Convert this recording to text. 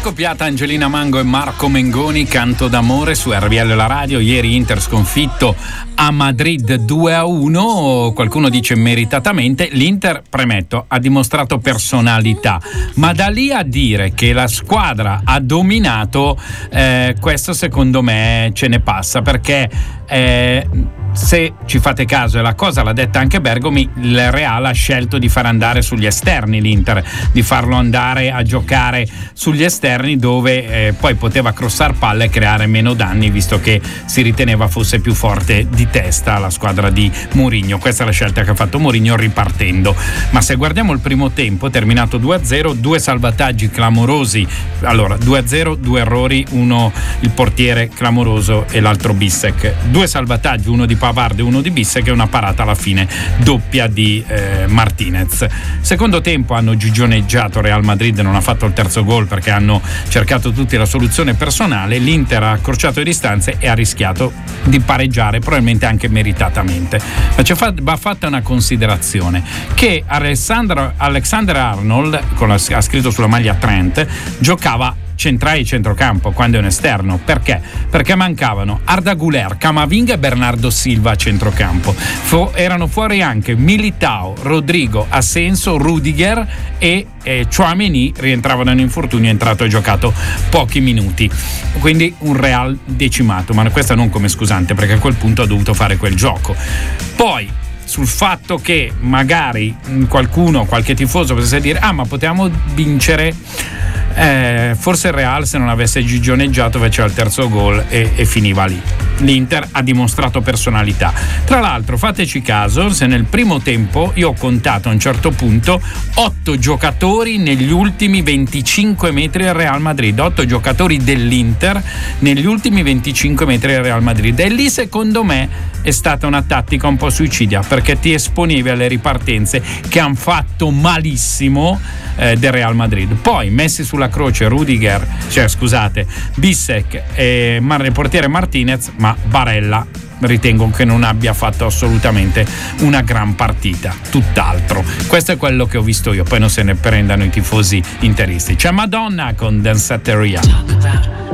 scoppiata Angelina Mango e Marco Mengoni, Canto d'amore su RBL La Radio. Ieri Inter sconfitto a Madrid 2-1, qualcuno dice meritatamente. L'Inter, premetto, ha dimostrato personalità, ma da lì a dire che la squadra ha dominato, questo secondo me ce ne passa, perché se ci fate caso, e la cosa l'ha detta anche Bergomi, il Real ha scelto di far andare sugli esterni l'Inter, di farlo andare a giocare sugli esterni dove poi poteva crossar palle e creare meno danni, visto che si riteneva fosse più forte di testa la squadra di Mourinho. Questa è la scelta che ha fatto Mourinho ripartendo. Ma se guardiamo il primo tempo, terminato 2-0, due salvataggi clamorosi. Allora, 2-0, due errori, uno il portiere clamoroso e l'altro Bissek. Due salvataggi, uno di Pavard e uno di Bissek, e una parata alla fine doppia di Martinez. Secondo tempo hanno gigioneggiato, Real Madrid non ha fatto il terzo gol perché hanno cercato tutti la soluzione personale. L'Inter ha accorciato le distanze e ha rischiato di pareggiare, probabilmente anche meritatamente. Ma va fatta una considerazione, che Alexander Arnold, ha scritto sulla maglia Trent, giocava centrale di centrocampo quando è un esterno. Perché? Perché mancavano Arda Güler, Camavinga e Bernardo Silva a centrocampo. Erano fuori anche Militao, Rodrigo, Asensio, Rudiger e Tchouaméni rientravano in infortunio, è entrato e giocato pochi minuti. Quindi un Real decimato, ma questa non come scusante, perché a quel punto ha dovuto fare quel gioco. Poi sul fatto che magari qualche tifoso potesse dire ma potevamo vincere, forse il Real, se non avesse gigioneggiato, faceva il terzo gol e finiva lì. L'Inter ha dimostrato personalità. Tra l'altro, fateci caso, se nel primo tempo io ho contato a un certo punto 8 giocatori negli ultimi 25 metri del Real Madrid, 8 giocatori dell'Inter negli ultimi 25 metri del Real Madrid, e lì secondo me è stata una tattica un po' suicidia, perché ti esponevi alle ripartenze che hanno fatto malissimo del Real Madrid. Poi messi sulla croce Bissek e il portiere Martinez, ma Barella ritengo che non abbia fatto assolutamente una gran partita, tutt'altro. Questo è quello che ho visto io, poi non se ne prendano i tifosi interisti. C'è Madonna con Danceteria.